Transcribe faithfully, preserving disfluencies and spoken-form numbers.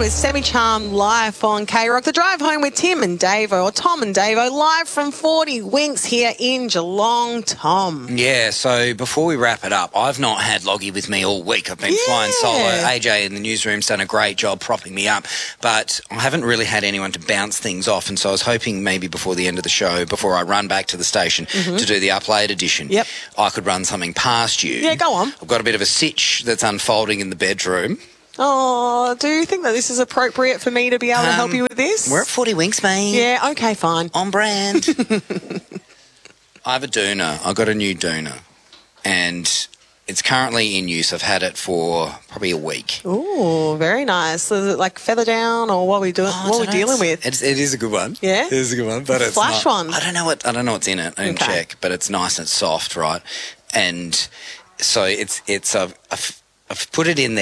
with Semi Charm live on K-Rock. The drive home with Tim and Davo, or Tom and Davo, live from forty Winks here in Geelong. Tom. Yeah, so before we wrap it up, I've not had Loggy with me all week. I've been Yeah. flying solo. A J in the newsroom's done a great job propping me up, but I haven't really had anyone to bounce things off, and so I was hoping maybe before the end of the show, before I run back to the station Mm-hmm. to do the up late edition, Yep. I could run something past you. Yeah, go on. I've got a bit of a sitch that's unfolding in the bedroom. Oh, do you think that this is appropriate for me to be able to help Um, you with this? We're at forty Winks, mate. Yeah, okay, fine. On brand. I have a doona. I got a new doona, and it's currently in use. I've had it for probably a week. Ooh, very nice. Is it like feather down, or what are we doing? Oh, I what are we don't know. dealing It's- with? It's, it is a good one. Yeah? It is a good one, but it's Flash not, one? I don't know what I don't know what's in it. I didn't Okay. check, but it's nice and it's soft, right? And so it's it's I've, I've, I've put it in there.